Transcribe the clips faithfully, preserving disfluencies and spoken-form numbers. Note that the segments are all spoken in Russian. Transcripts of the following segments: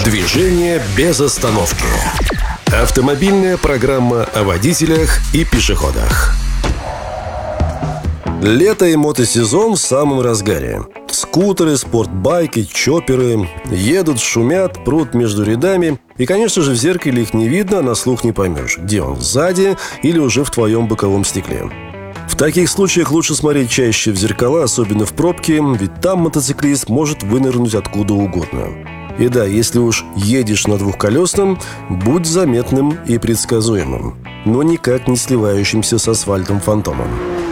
Движение без остановки. Автомобильная программа о водителях и пешеходах. Лето и мотосезон в самом разгаре. Скутеры, спортбайки, чопперы едут, шумят, прут между рядами. И, конечно же, в зеркале их не видно, а на слух не поймешь, где он, сзади или уже в твоем боковом стекле. В таких случаях лучше смотреть чаще в зеркала, особенно в пробке, ведь там мотоциклист может вынырнуть откуда угодно. И да, если уж едешь на двухколесном, будь заметным и предсказуемым, но никак не сливающимся с асфальтом фантомом.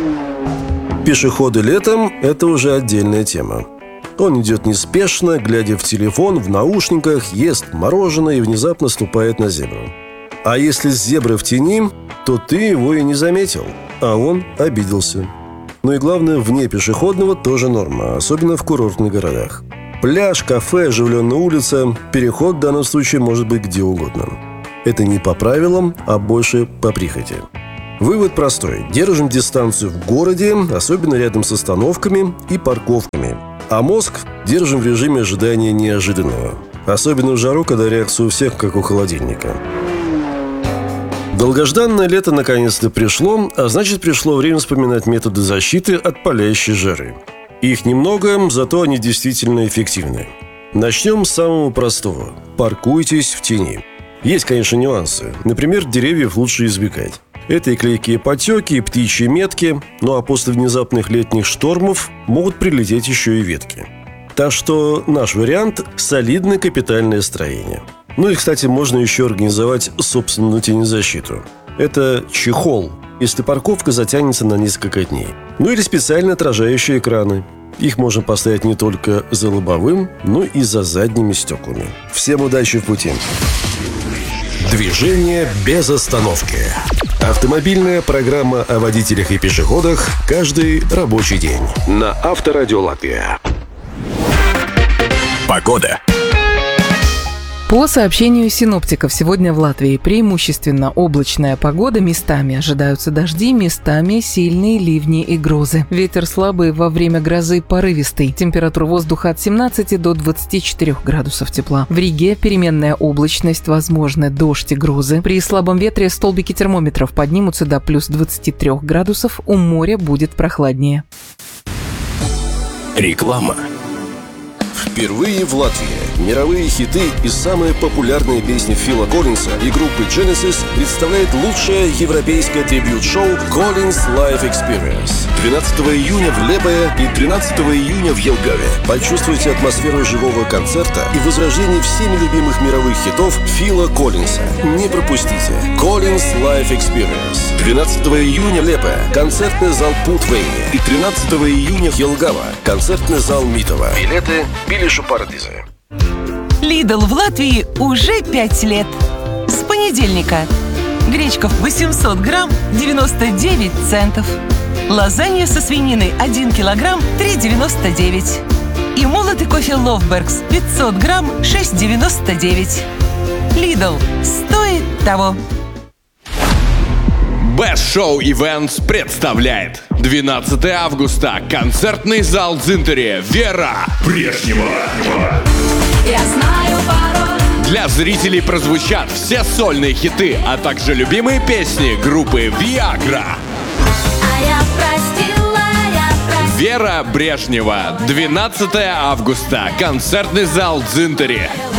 Пешеходы летом – это уже отдельная тема. Он идет неспешно, глядя в телефон, в наушниках, ест мороженое и внезапно ступает на зебру. А если зебра в тени, то ты его и не заметил, а он обиделся. Ну и главное, вне пешеходного тоже норма, особенно в курортных городах. Пляж, кафе, оживленная улица, переход в данном случае может быть где угодно. Это не по правилам, а больше по прихоти. Вывод простой. Держим дистанцию в городе, особенно рядом с остановками и парковками. А мозг держим в режиме ожидания неожиданного. Особенно в жару, когда реакция у всех как у холодильника. Долгожданное лето наконец-то пришло, а значит пришло время вспоминать методы защиты от палящей жары. Их немного, зато они действительно эффективны. Начнем с самого простого. Паркуйтесь в тени. Есть, конечно, нюансы. Например, деревьев лучше избегать. Это и клейкие потеки, и птичьи метки, ну а после внезапных летних штормов могут прилететь еще и ветки. Так что наш вариант – солидное капитальное строение. Ну и, кстати, можно еще организовать собственную тенезащиту. Это чехол, если парковка затянется на несколько дней. Ну или специально отражающие экраны. Их можно поставить не только за лобовым, но и за задними стеклами. Всем удачи в пути! Движение без остановки. Автомобильная программа о водителях и пешеходах каждый рабочий день на Авторадио Латвия. Погода. По сообщению синоптиков, сегодня в Латвии преимущественно облачная погода, местами ожидаются дожди, местами сильные ливни и грозы. Ветер слабый, во время грозы порывистый. Температура воздуха от семнадцати до двадцати четырёх градусов тепла. В Риге переменная облачность, возможны дождь и грозы. При слабом ветре столбики термометров поднимутся до плюс двадцати трёх градусов, у моря будет прохладнее. Реклама. Впервые в Латвии мировые хиты и самые популярные песни Фила Коллинса и группы Genesis представляет лучшее европейское трибьют-шоу Collins Live Experience. двенадцатого июня в Лепое и тринадцатого июня в Елгаве. Почувствуйте атмосферу живого концерта и возрождение всеми любимых мировых хитов Фила Коллинса. Не пропустите. Collins Live Experience. двенадцатого июня Лепое. Концертный зал Путвейни. И тринадцатого июня Елгава. Концертный зал Митова. Билеты Билишу Парадизы. Lidl в Латвии уже пять лет. С понедельника. Гречка в восемьсот грамм девяносто девять центов. Лазанья со свининой один килограмм три девяносто девять. И молотый кофе Ловбергс пятьсот грамм шесть девяносто девять. Lidl стоит того. Best Show Events представляет двенадцатого августа. Концертный зал Дзинтере. Вера Брежнева. Я знаю пароль. Для зрителей прозвучат все сольные хиты, а также любимые песни группы Viagra. А я простила, я простила. Вера Брежнева. двенадцатого августа. Концертный зал Дзинтере.